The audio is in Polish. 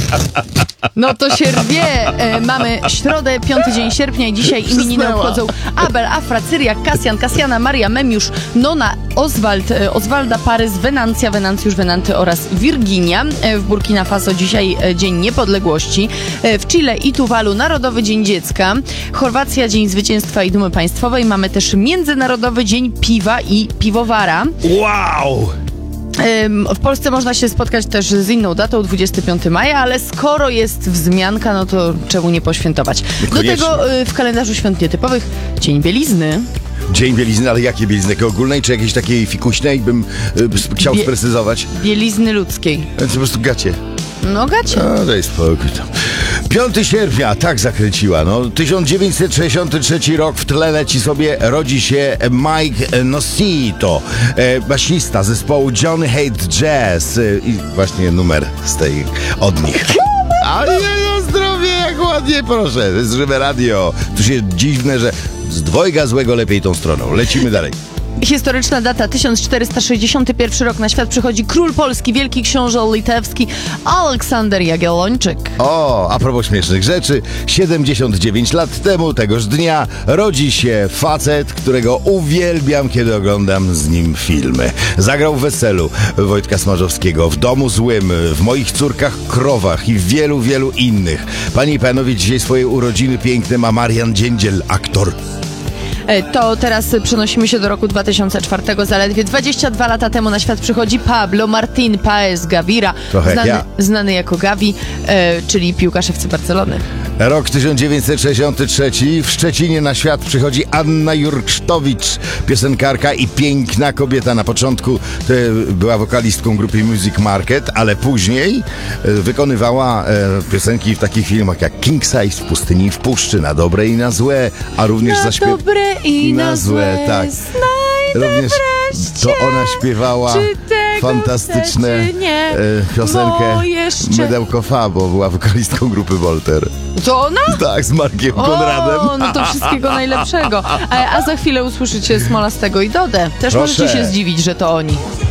No to się rwie. Mamy środę, 5 dzień sierpnia i dzisiaj imieniny obchodzą Abel, Afra, Cyriak, Kasjan, Kasjana, Maria, Memiusz, Nona, Oswald, Oswalda, Parys, Wenancja, Wenancjusz, Wenanty oraz Wirginia. W Burkina Faso dzisiaj Dzień Niepodległości. W Chile i Tuwalu Narodowy Dzień Dziecka. Chorwacja Dzień Zwycięstwa i Dumy Państwowej. Mamy też Międzynarodowy Dzień Piwa i Piwowara. Wow! W Polsce można się spotkać też z inną datą, 25 maja, ale skoro jest wzmianka, no to czemu nie poświętować? Do tego w kalendarzu świąt nietypowych Dzień Bielizny. Dzień bielizny, ale jakie bielizny? Jakiej ogólnej, czy jakiejś takiej fikuśnej? Bym chciał sprecyzować. Bielizny ludzkiej. Więc po prostu gacie. No gacie. No daj spokój tam. 5 sierpnia, tak zakręciła. No, 1963 rok, w tle leci sobie, rodzi się Mike Nocito, basista zespołu Johnny Hate Jazz i właśnie numer z tej od nich. Ale na zdrowie, jak ładnie, proszę. To jest Żywe Radio. Tu się dziwne, że z dwojga złego lepiej tą stroną. Lecimy dalej. Historyczna data, 1461 rok, na świat przychodzi król Polski, wielki książę litewski Aleksander Jagiellończyk. O, a propos śmiesznych rzeczy, 79 lat temu, tegoż dnia, rodzi się facet, którego uwielbiam, kiedy oglądam z nim filmy. Zagrał w Weselu Wojtka Smarzowskiego, w Domu Złym, w Moich córkach Krowach i w wielu, wielu innych. Panie i panowie, dzisiaj swoje urodziny piękne ma Marian Dziędziel, aktor. To teraz przenosimy się do roku 2004. Zaledwie 22 lata temu na świat przychodzi Pablo Martín Páez Gavira, znany jako Gavi, czyli piłkarz FC Barcelony. Rok 1963. W Szczecinie na świat przychodzi Anna Jurksztowicz, piosenkarka i piękna kobieta. Na początku była wokalistką grupy Music Market, ale później wykonywała piosenki w takich filmach jak King Size, W pustyni i w puszczy, Na dobre i na złe, a również dobre i na złe, tak. Również to ona śpiewała fantastyczne piosenkę Mydełko Fa, bo była wokalistką grupy Volter. To ona? Tak, z Markiem Konradem. No to wszystkiego najlepszego. A za chwilę usłyszycie Smolastego i Dodę. Też możecie się zdziwić, że to oni.